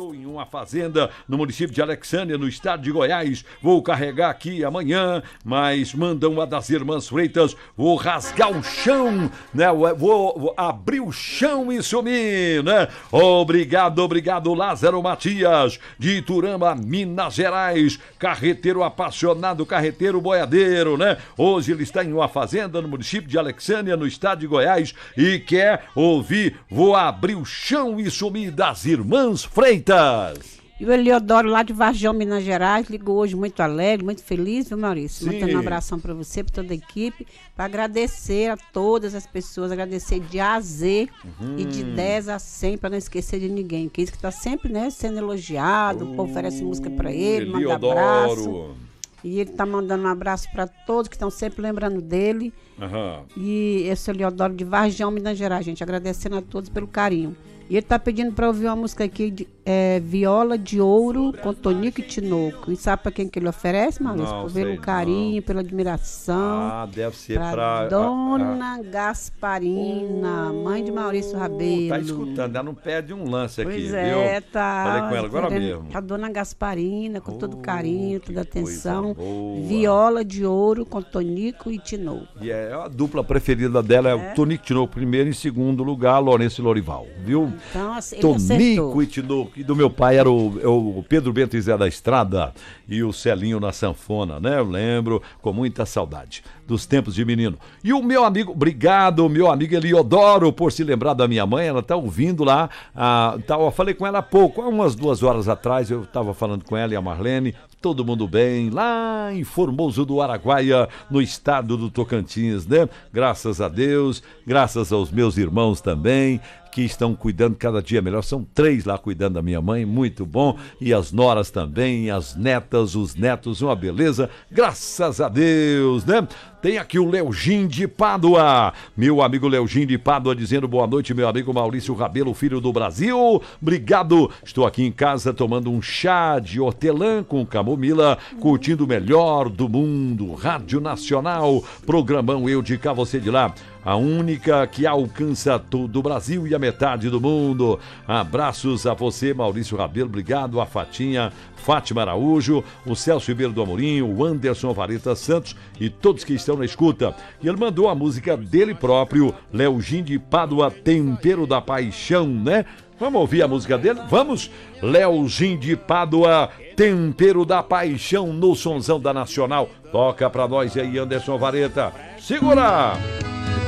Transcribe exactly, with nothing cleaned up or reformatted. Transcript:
estou em uma fazenda no município de Alexânia, no estado de Goiás. Vou carregar aqui amanhã, mas mandam uma das irmãs Freitas. Vou rasgar o chão, né? Vou, vou abrir o chão e sumir, né? Obrigado, obrigado, Lázaro Matias, de Iturama, Minas Gerais. Carreteiro apaixonado, carreteiro boiadeiro, né? Hoje ele está em uma fazenda no município de Alexânia, no estado de Goiás, e quer ouvir Vou Abrir o Chão e Sumir, das irmãs Freitas. E o Eliodoro, lá de Varjão, Minas Gerais, ligou hoje muito alegre, muito feliz, viu, Maurício? Sim. Mandando um abração para você, para toda a equipe, para agradecer a todas as pessoas, agradecer de A a Z uhum. e de dez a cem, para não esquecer de ninguém, que isso que está sempre, né, sendo elogiado, uh, o povo oferece música para ele, manda abraço. E ele está mandando um abraço para todos que estão sempre lembrando dele. Uhum. E esse é o Eliodoro de Varjão, Minas Gerais, gente, agradecendo a todos pelo carinho. E ele tá pedindo para ouvir uma música aqui, de, é, Viola de Ouro, com Tonico e Tinoco. E sabe para quem que ele oferece, Maurício? Por pelo carinho, não. Pela admiração. Ah, deve ser para Dona a, a... Gasparina, oh, mãe de Maurício Rabelo. Tá escutando, ela não perde um lance aqui, pois viu? é, tá. Falei com ela agora mesmo. A Dona Gasparina, com oh, todo carinho, toda atenção. Boa. Viola de Ouro, com Tonico e Tinoco. E é a dupla preferida dela, é, é o Tonico e Tinoco primeiro, em segundo lugar, Lourenço e Lorival, viu? Então, assim, Tonico e Tinoco. E do meu pai era o, o Pedro Bento e Zé da Estrada e o Celinho na sanfona, né? Eu lembro com muita saudade dos tempos de menino. E o meu amigo, obrigado, meu amigo Eliodoro, por se lembrar da minha mãe. Ela tá ouvindo lá. Ah, tá, eu falei com ela há pouco, há umas duas horas atrás, eu estava falando com ela e a Marlene. Todo mundo bem, lá em Formoso do Araguaia, no estado do Tocantins, né? Graças a Deus, graças aos meus irmãos também, que estão cuidando cada dia melhor. São três lá cuidando da minha mãe, muito bom. E as noras também, as netas, os netos, uma beleza. Graças a Deus, né? Tem aqui o Leogin de Pádua. Meu amigo Leogin de Pádua dizendo boa noite, meu amigo Maurício Rabelo, filho do Brasil. Obrigado. Estou aqui em casa tomando um chá de hortelã com camomila, curtindo o melhor do mundo. Rádio Nacional, programão Eu de Cá, Você de Lá. A única que alcança todo o Brasil e a metade do mundo. Abraços a você, Maurício Rabelo, obrigado. A Fatinha, Fátima Araújo, o Celso Ribeiro do Amorim, o Anderson Vareta Santos e todos que estão na escuta. E ele mandou a música dele próprio, Leogin de Pádua, Tempero da Paixão, né? Vamos ouvir a música dele? Vamos? Leogin de Pádua, Tempero da Paixão, no sonzão da Nacional. Toca pra nós aí, Anderson Vareta. Segura!